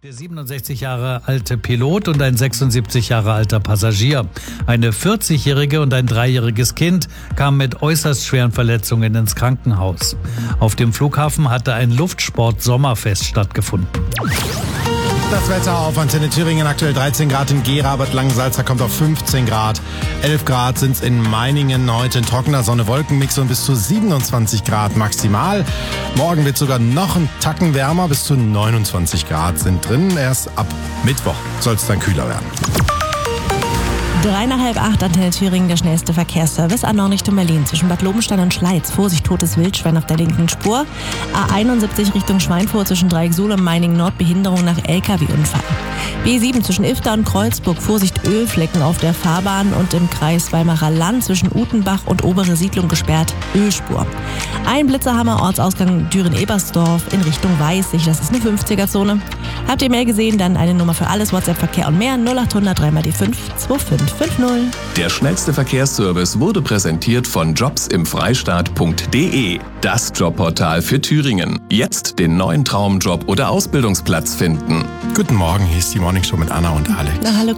Der 67 Jahre alte Pilot und ein 76 Jahre alter Passagier. Eine 40-jährige und ein 3-jähriges Kind kamen mit äußerst schweren Verletzungen ins Krankenhaus. Auf dem Flughafen hatte ein Luftsport-Sommerfest stattgefunden. Das Wetter auf Antenne Thüringen, aktuell 13 Grad in Gera, Bad Langensalza kommt auf 15 Grad. 11 Grad sind es in Meiningen, heute ein trockener Sonne-Wolken-Mix und bis zu 27 Grad maximal. Morgen wird sogar noch ein Tacken wärmer, bis zu 29 Grad sind drin. Erst ab Mittwoch soll es dann kühler werden. 7:45 Antenne Thüringen, der schnellste Verkehrsservice. A9 Richtung Berlin zwischen Bad Lobenstein und Schleiz. Vorsicht, totes Wildschwein auf der linken Spur. A71 Richtung Schweinfurt zwischen Dreieck-Suhl und Meiningen-Nord, Behinderung nach LKW-Unfall. B7 zwischen Ifter und Kreuzburg. Vorsicht, Ölflecken auf der Fahrbahn und im Kreis Weimarer Land zwischen Utenbach und Obere Siedlung gesperrt. Ölspur. Ein Blitzerhammer, Ortsausgang Düren-Ebersdorf in Richtung Weißig. Das ist eine 50er-Zone. Habt ihr mehr gesehen? Dann eine Nummer für alles, WhatsApp-Verkehr und mehr. 0800 3x5 2550. Der schnellste Verkehrsservice wurde präsentiert von jobsimfreistaat.de. Das Jobportal für Thüringen. Jetzt den neuen Traumjob oder Ausbildungsplatz finden. Guten Morgen, hier ist die Morningshow mit Anna und Alex. Na, hallo.